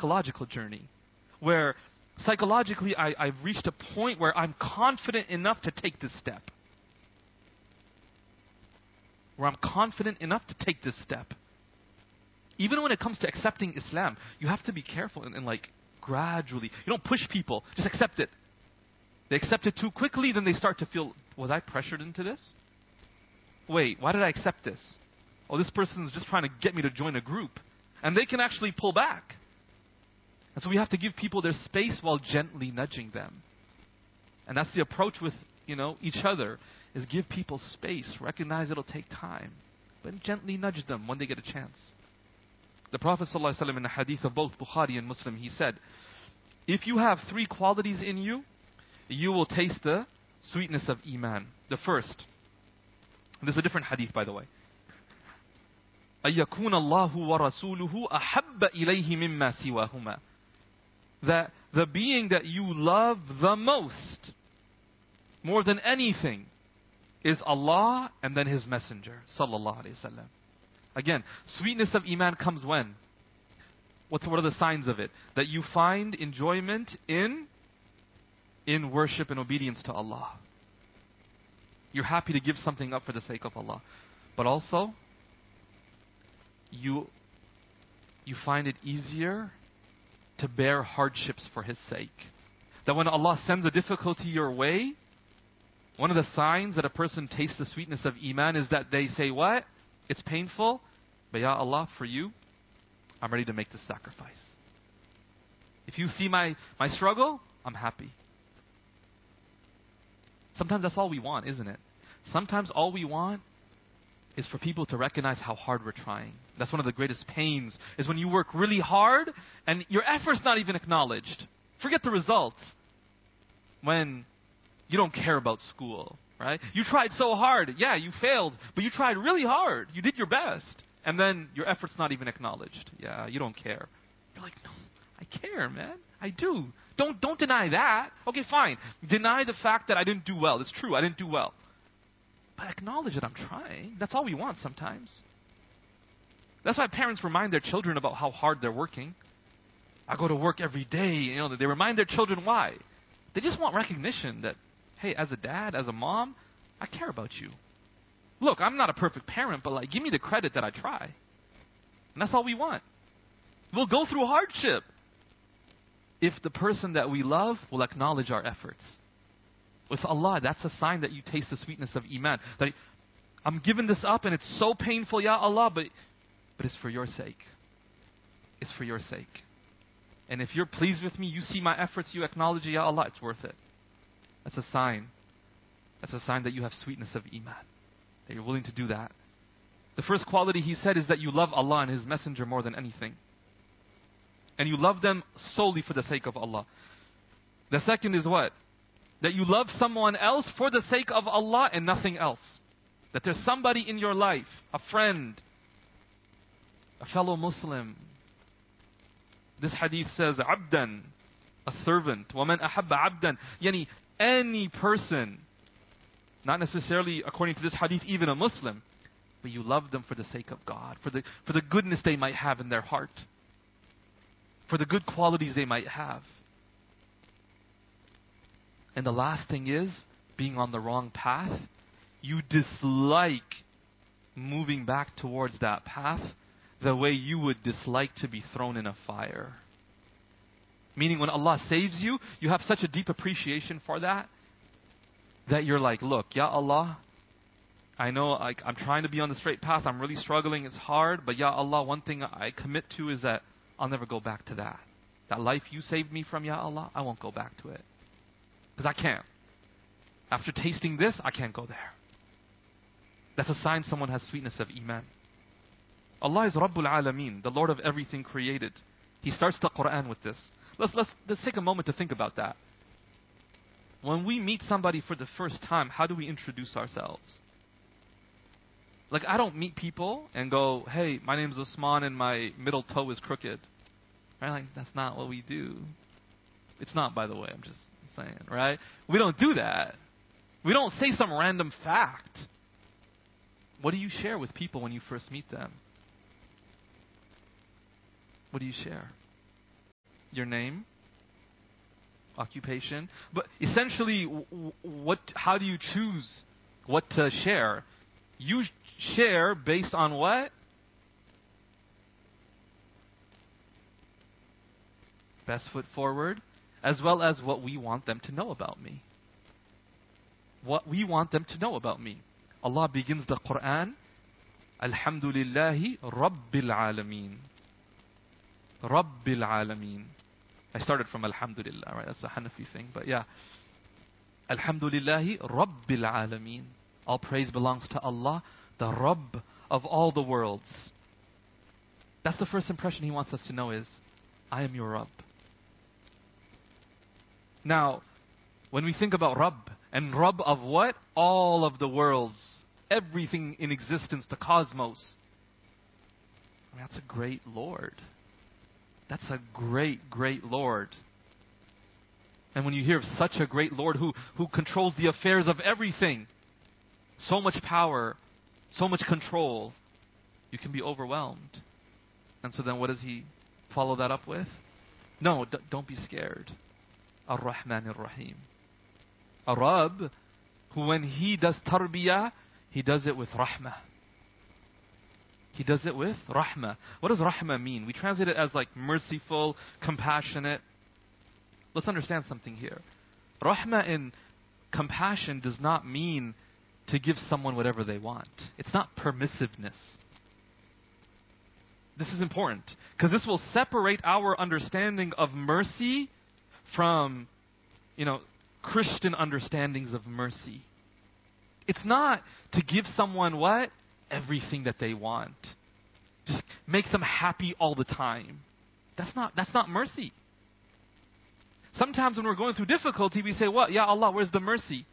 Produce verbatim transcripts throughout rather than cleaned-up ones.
psychological journey where psychologically I, I've reached a point where I'm confident enough to take this step. Where I'm confident enough to take this step. Even when it comes to accepting Islam, you have to be careful and, and like gradually. You don't push people, just accept it. They accept it too quickly, then they start to feel, was I pressured into this? Wait, why did I accept this? Oh, this person's just trying to get me to join a group. And they can actually pull back. And so we have to give people their space while gently nudging them. And that's the approach with, you know, each other, is give people space. Recognize it'll take time. But gently nudge them when they get a chance. The Prophet ﷺ in a hadith of both Bukhari and Muslim, he said, if you have three qualities in you, you will taste the sweetness of Iman. The first, this is a different hadith by the way. أَيَّكُونَ اللَّهُ وَرَسُولُهُ أَحَبَّ إِلَيْهِ مِمَّا سِوَاهُمَا. That the being that you love the most, more than anything, is Allah and then His Messenger. Sallallahu Alaihi Wasallam. Again, sweetness of Iman comes when? What's, what are the signs of it? That you find enjoyment in, in worship and obedience to Allah. You're happy to give something up for the sake of Allah. But also, you, you find it easier to bear hardships for His sake. That when Allah sends a difficulty your way, one of the signs that a person tastes the sweetness of Iman is that they say, what? It's painful, but Ya Allah, for you, I'm ready to make this sacrifice. If you see my, my struggle, I'm happy. Sometimes that's all we want, isn't it? Sometimes all we want is for people to recognize how hard we're trying. That's one of the greatest pains, is when you work really hard and your effort's not even acknowledged. Forget the results. When you don't care about school, right? You tried so hard. Yeah, you failed, but you tried really hard. You did your best. And then your effort's not even acknowledged. Yeah, you don't care. You're like, no, I care, man. I do. Don't, don't deny that. Okay, fine. Deny the fact that I didn't do well. It's true, I didn't do well. But acknowledge that I'm trying. That's all we want sometimes. That's why parents remind their children about how hard they're working. I go to work every day. You know, they remind their children why. They just want recognition that, hey, as a dad, as a mom, I care about you. Look, I'm not a perfect parent, but like, give me the credit that I try. And that's all we want. We'll go through hardship if the person that we love will acknowledge our efforts. With Allah, that's a sign that you taste the sweetness of Iman. That I'm giving this up and it's so painful, Ya Allah, but, but it's for your sake. It's for your sake. And if you're pleased with me, you see my efforts, you acknowledge, Ya Allah, it's worth it. That's a sign. That's a sign that you have sweetness of Iman. That you're willing to do that. The first quality he said is that you love Allah and His Messenger more than anything. And you love them solely for the sake of Allah. The second is what? That you love someone else for the sake of Allah and nothing else. That there's somebody in your life, a friend, a fellow Muslim. This hadith says, عَبْدًا, a servant. وَمَنْ أَحَبَّ عَبْدًا. Yani, any person, not necessarily according to this hadith, even a Muslim, but you love them for the sake of God, for the, for the goodness they might have in their heart, for the good qualities they might have. And the last thing is, being on the wrong path, you dislike moving back towards that path the way you would dislike to be thrown in a fire. Meaning when Allah saves you, you have such a deep appreciation for that, that you're like, look, Ya Allah, I know I, I'm trying to be on the straight path, I'm really struggling, it's hard, but Ya Allah, one thing I commit to is that I'll never go back to that. That life you saved me from, Ya Allah, I won't go back to it. Because I can't. After tasting this, I can't go there. That's a sign someone has sweetness of Iman. Allah is Rabbul Alameen, the Lord of everything created. He starts the Quran with this. Let's, let's, let's take a moment to think about that. When we meet somebody for the first time, how do we introduce ourselves? Like, I don't meet people and go, hey, my name's Usman and my middle toe is crooked. Right? Like, that's not what we do. It's not, by the way, I'm just saying, right? We don't do that. We don't say some random fact. What do you share with people when you first meet them? What do you share? Your name, occupation. But essentially, what? How do you choose what to share? You share based on what? Best foot forward, as well as what we want them to know about me. What we want them to know about me. Allah begins the Quran, Alhamdulillahi Rabbil Alameen. Rabbil Alameen. I started from Alhamdulillah, right? That's a Hanafi thing, but yeah. Alhamdulillahi Rabbil Alameen. All praise belongs to Allah, the Rabb of all the worlds. That's the first impression He wants us to know is, I am your Rabb. Now, when we think about Rabb, and Rabb of what? All of the worlds. Everything in existence, the cosmos. I mean, that's a great Lord. That's a great, great Lord. And when you hear of such a great Lord who, who controls the affairs of everything, so much power, so much control, you can be overwhelmed. And so then what does He follow that up with? No, d- don't be scared. Ar-Rahman Ar-Rahim. A Rabb who when He does tarbiyah, He does it with rahmah. He does it with rahmah. What does rahmah mean? We translate it as like merciful, compassionate. Let's understand something here. Rahmah in compassion does not mean to give someone whatever they want. It's not permissiveness. This is important because this will separate our understanding of mercy from, you know, Christian understandings of mercy. It's not to give someone what? Everything that they want. Just make them happy all the time. That's not that's not mercy. Sometimes when we're going through difficulty, we say, what? Ya Allah, where's the mercy?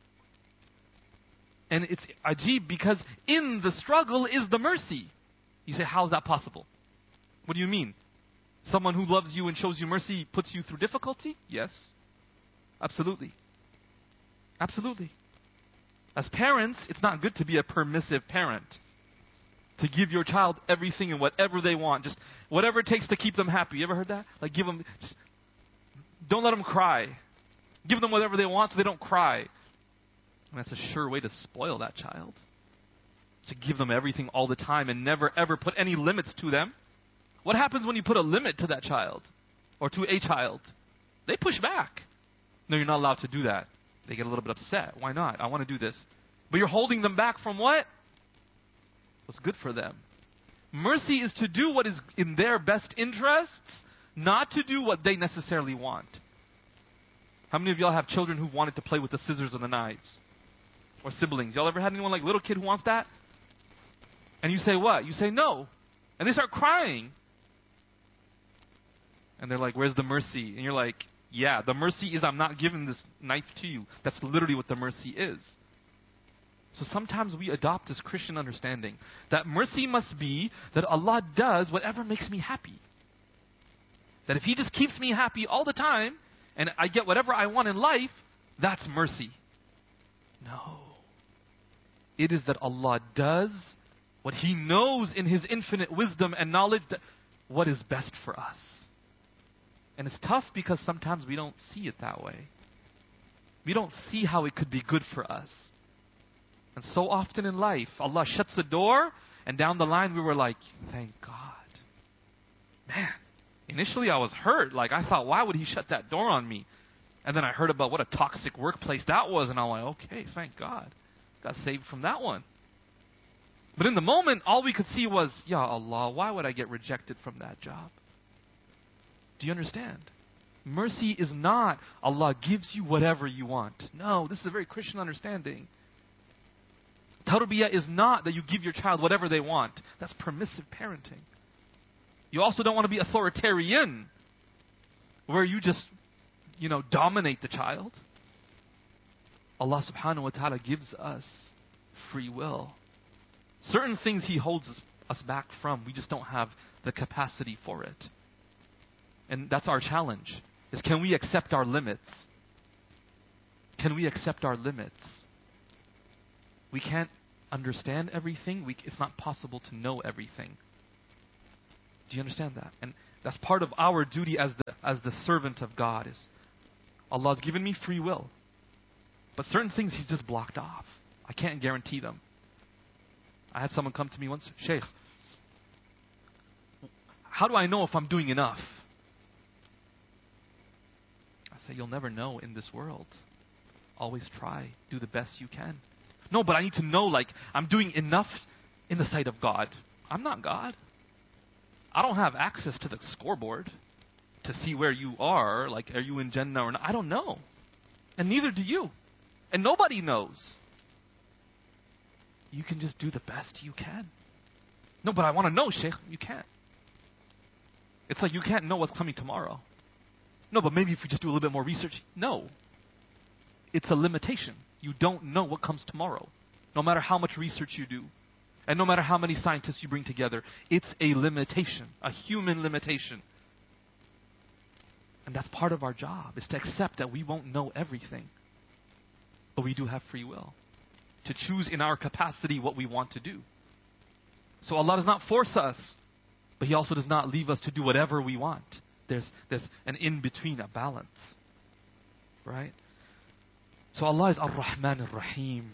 And it's ajib because in the struggle is the mercy. You say, how is that possible? What do you mean? Someone who loves you and shows you mercy puts you through difficulty? Yes. Absolutely. Absolutely. As parents, it's not good to be a permissive parent. To give your child everything and whatever they want. Just whatever it takes to keep them happy. You ever heard that? Like give them, just, don't let them cry. Give them whatever they want so they don't cry. And that's a sure way to spoil that child. To give them everything all the time and never ever put any limits to them. What happens when you put a limit to that child? Or to a child? They push back. No, you're not allowed to do that. They get a little bit upset. Why not? I want to do this. But you're holding them back from what? What's good for them. Mercy is to do what is in their best interests, not to do what they necessarily want. How many of y'all have children who wanted to play with the scissors and the knives? Or siblings? Y'all ever had anyone like little kid who wants that? And you say what? You say no. And they start crying. And they're like, where's the mercy? And you're like, yeah, the mercy is I'm not giving this knife to you. That's literally what the mercy is. So sometimes we adopt this Christian understanding that mercy must be that Allah does whatever makes me happy. That if He just keeps me happy all the time and I get whatever I want in life, that's mercy. No. It is that Allah does what He knows in His infinite wisdom and knowledge that what is best for us. And it's tough because sometimes we don't see it that way. We don't see how it could be good for us. And so often in life, Allah shuts the door, and down the line we were like, thank God. Man, initially I was hurt. Like I thought, why would He shut that door on me? And then I heard about what a toxic workplace that was, and I'm like, okay, thank God. Got saved from that one. But in the moment, all we could see was, Ya Allah, why would I get rejected from that job? Do you understand? Mercy is not Allah gives you whatever you want. No, this is a very Christian understanding. Tarbiyah is not that you give your child whatever they want. That's permissive parenting. You also don't want to be authoritarian, where you just, you know, dominate the child. Allah subhanahu wa ta'ala gives us free will. Certain things He holds us back from. We just don't have the capacity for it. And that's our challenge, is can we accept our limits? Can we accept our limits? We can't understand everything. We, it's not possible to know everything. Do you understand that? And that's part of our duty as the as the servant of God is, Allah's given me free will. But certain things He's just blocked off. I can't guarantee them. I had someone come to me once, Shaykh, how do I know if I'm doing enough? I say, you'll never know in this world. Always try. Do the best you can. No, but I need to know, like, I'm doing enough in the sight of God. I'm not God. I don't have access to the scoreboard to see where you are. Like, are you in Jannah or not? I don't know. And neither do you. And nobody knows. You can just do the best you can. No, but I want to know, Shaykh. You can't. It's like you can't know what's coming tomorrow. No, but maybe if you just do a little bit more research. No. It's a limitation. You don't know what comes tomorrow. No matter how much research you do. And no matter how many scientists you bring together. It's a limitation. A human limitation. And that's part of our job. Is to accept that we won't know everything. But we do have free will. To choose in our capacity what we want to do. So Allah does not force us. But He also does not leave us to do whatever we want. There's, there's an in-between, a balance. Right? So Allah is Ar-Rahman Ar-Rahim.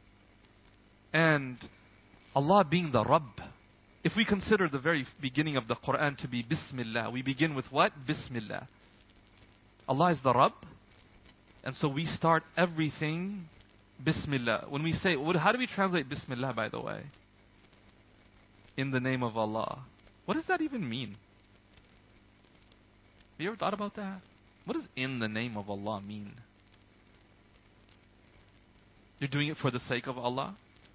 And Allah being the Rabb. If we consider the very beginning of the Quran to be Bismillah, we begin with what? Bismillah. Allah is the Rabb. And so we start everything Bismillah. When we say, how do we translate Bismillah, by the way? In the name of Allah. What does that even mean? Have you ever thought about that? What does in the name of Allah mean? You're doing it for the sake of Allah?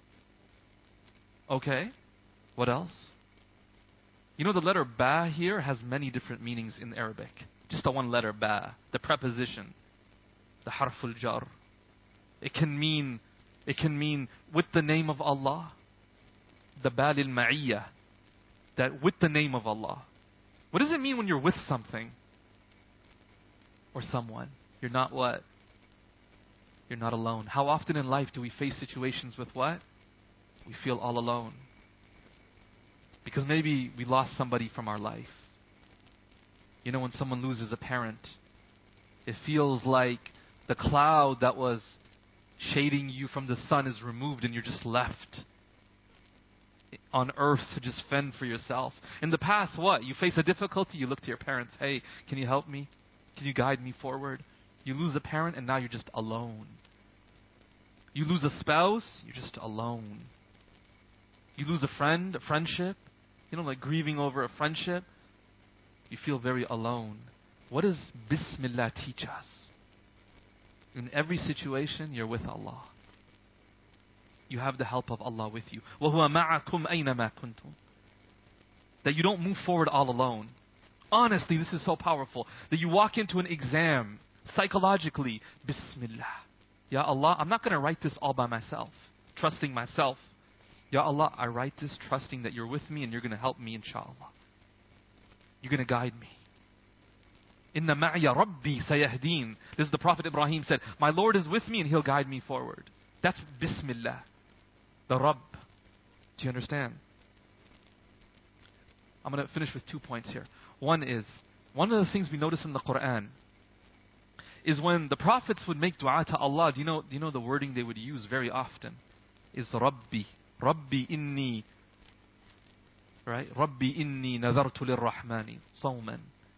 Okay. What else? You know the letter ba here has many different meanings in Arabic. Just the one letter ba. The preposition. The harful jar. It can mean, it can mean with the name of Allah. The ba lil ma'iyyah. That with the name of Allah. What does it mean when you're with something? Or someone? You're not what? You're not alone. How often in life do we face situations with what? We feel all alone. Because maybe we lost somebody from our life. You know, when someone loses a parent, it feels like the cloud that was shading you from the sun is removed and you're just left on earth to just fend for yourself. In the past, what? You face a difficulty, you look to your parents. Hey, can you help me? Can you guide me forward? You lose a parent and now you're just alone. You lose a spouse, you're just alone. You lose a friend, a friendship, you know, like grieving over a friendship, you feel very alone. What does Bismillah teach us? In every situation, you're with Allah. You have the help of Allah with you. وَهُوَ مَعَكُمْ أَيْنَمَا كُنْتُمْ. That you don't move forward all alone. Honestly, this is so powerful. That you walk into an exam, psychologically, Bismillah. Ya Allah, I'm not going to write this all by myself. Trusting myself. Ya Allah, I write this trusting that you're with me and you're going to help me, inshallah. You're going to guide me. Inna ma'ya Rabbi sayahdeen. This is the Prophet Ibrahim said, my Lord is with me and He'll guide me forward. That's Bismillah. The Rabb. Do you understand? I'm going to finish with two points here. One is, one of the things we notice in the Quran is when the prophets would make dua to Allah, do you know, do you know the wording they would use very often? Is Rabbi. Rabbi inni. Right? Rabbi inni nazartu lirrahmani sawman.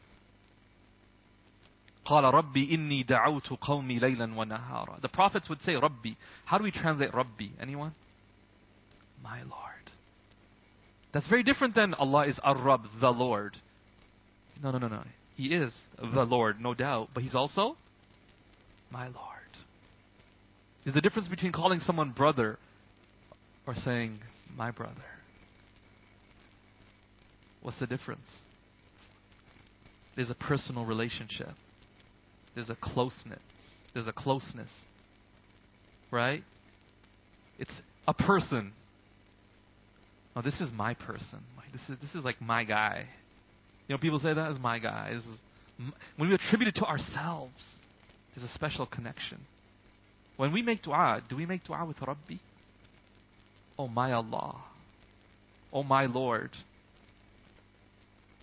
قال ربي إني دعوت قومي ليلا ونهارا. The prophets would say Rabbi. How do we translate Rabbi? Anyone? My Lord. That's very different than Allah is Ar-Rabb, the Lord. No, no, no, no. He is the Lord, no doubt. But He's also my Lord. There's a difference between calling someone brother or saying my brother. What's the difference? There's a personal relationship. There's a closeness. There's a closeness. Right? It's a person. Oh, this is my person. This is this is like my guy. You know, people say that is my guy. This is, when we attribute it to ourselves, there's a special connection. When we make dua, do we make dua with Rabbi? Oh my Allah. Oh my Lord.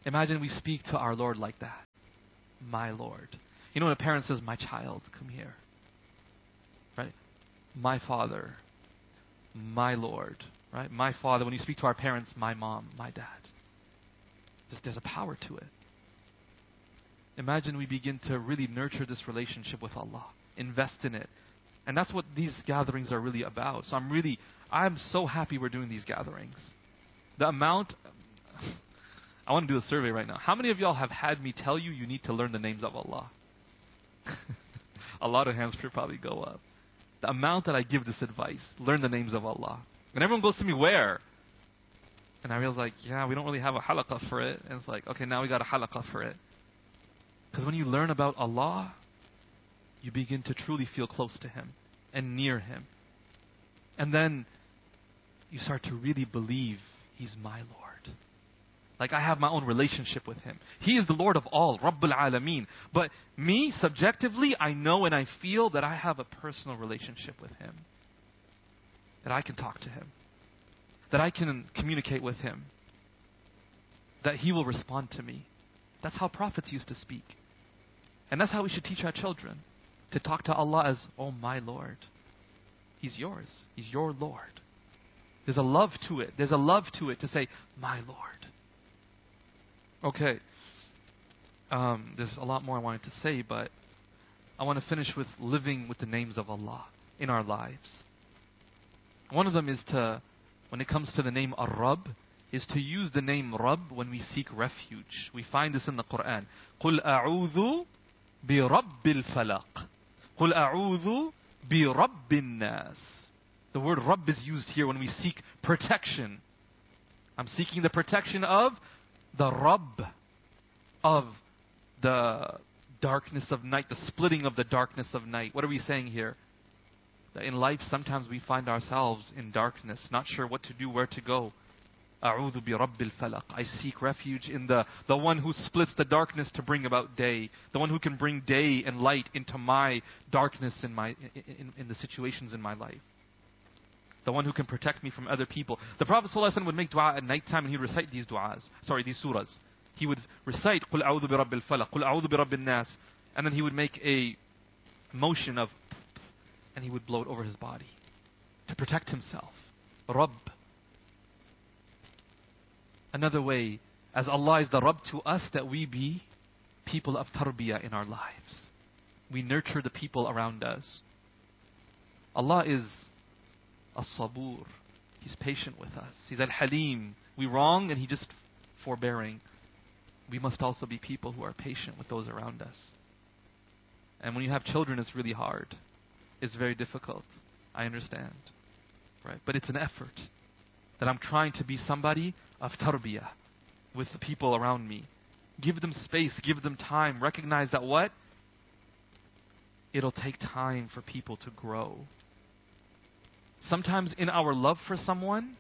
Imagine we speak to our Lord like that. My Lord. You know when a parent says, my child, come here. Right? My Father. My Lord. Right? My Father. When you speak to our parents, my mom, my dad. There's, there's a power to it. Imagine we begin to really nurture this relationship with Allah. Invest in it. And that's what these gatherings are really about. So I'm really, I'm so happy we're doing these gatherings. The amount, I want to do a survey right now. How many of y'all have had me tell you you need to learn the names of Allah? A lot of hands should probably go up. The amount that I give this advice, learn the names of Allah. And everyone goes to me, where? And I realize like, yeah, we don't really have a halaqah for it. And it's like, okay, now we got a halaqah for it. Because when you learn about Allah, you begin to truly feel close to Him and near Him. And then you start to really believe He's my Lord. Like I have my own relationship with Him. He is the Lord of all, Rabbul Alameen. But me, subjectively, I know and I feel that I have a personal relationship with Him. That I can talk to Him. That I can communicate with Him. That He will respond to me. That's how prophets used to speak. And that's how we should teach our children. To talk to Allah as, oh my Lord. He's yours. He's your Lord. There's a love to it. There's a love to it to say, my Lord. Okay. Um, there's a lot more I wanted to say, but I want to finish with living with the names of Allah in our lives. One of them is to, when it comes to the name Ar-Rabb, is to use the name Rabb when we seek refuge. We find this in the Quran. قُلْ أَعُوذُ بِرَبِّ الْفَلَقِ قُلْ أَعُوذُ بِرَبِّ النَّاسِ. The word Rabb is used here when we seek protection. I'm seeking the protection of the Rabb, of the darkness of night, the splitting of the darkness of night. What are we saying here? That in life sometimes we find ourselves in darkness, not sure what to do, where to go. أعوذ برب الفلق. I seek refuge in the, the one who splits the darkness to bring about day. The one who can bring day and light into my darkness in, my, in, in, in the situations in my life. The one who can protect me from other people. The Prophet ﷺ would make dua at night time and he would recite these du'as. Sorry, these surahs. He would recite قُلْ أَعُوذُ بِرَبِّ الْفَلَقِ قُلْ أَعُوذُ بِرَبِّ النَّاسِ. And then he would make a motion of and he would blow it over his body to protect himself. Rabb. Another way, as Allah is the Rabb to us, that we be people of tarbiyah in our lives. We nurture the people around us. Allah is As-Sabur. He's patient with us. He's Al-Halim. We wrong and He just forbearing. We must also be people who are patient with those around us. And when you have children, it's really hard. It's very difficult. I understand. Right? But it's an effort. That I'm trying to be somebody of tarbiyah with the people around me. Give them space, give them time. Recognize that what? It'll take time for people to grow. Sometimes in our love for someone,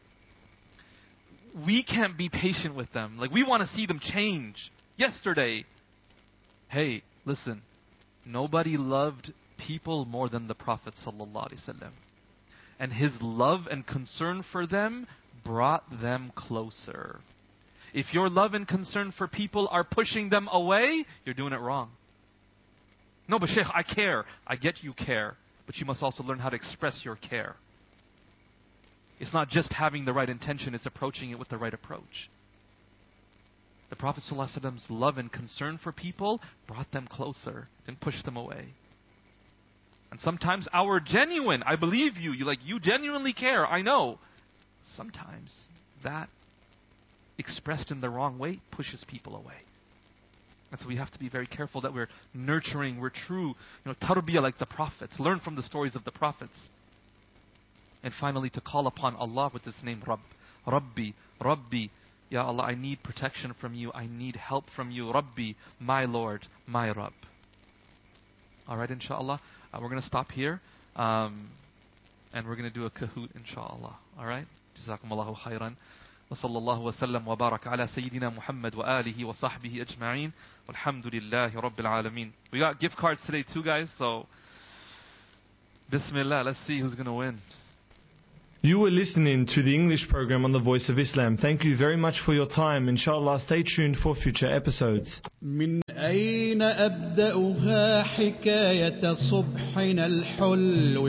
we can't be patient with them. Like we want to see them change. Yesterday, hey, listen, nobody loved people more than the Prophet sallallahu alaihi wasallam. And his love and concern for them brought them closer. If your love and concern for people are pushing them away, you're doing it wrong. No, but Sheikh, I care. I get you care. But you must also learn how to express your care. It's not just having the right intention, it's approaching it with the right approach. The Prophet ﷺ's love and concern for people brought them closer and pushed them away. And sometimes our genuine, I believe you, you like you genuinely care, I know. Sometimes that expressed in the wrong way pushes people away. And so we have to be very careful that we're nurturing, we're true, you know, tarbiyah like the prophets. Learn from the stories of the prophets. And finally to call upon Allah with this name, Rabb. Rabbi, Rabbi. Ya Allah, I need protection from you. I need help from you. Rabbi, my Lord, my Rabb. Alright, inshallah. Uh, we're going to stop here. Um, and we're going to do a kahoot, inshallah. Alright? Jazakumullahu khairan. وصلى الله وسلم وبارك على سيدنا محمد وآله وصحبه أجمعين والحمد لله رب العالمين. We got gift cards today too, guys, so Bismillah, let's see who's going to win. You were listening to the English program on the Voice of Islam. Thank you very much for your time. Inshallah, stay tuned for future episodes. من أين أبدأها حكاية صبحنا الحلو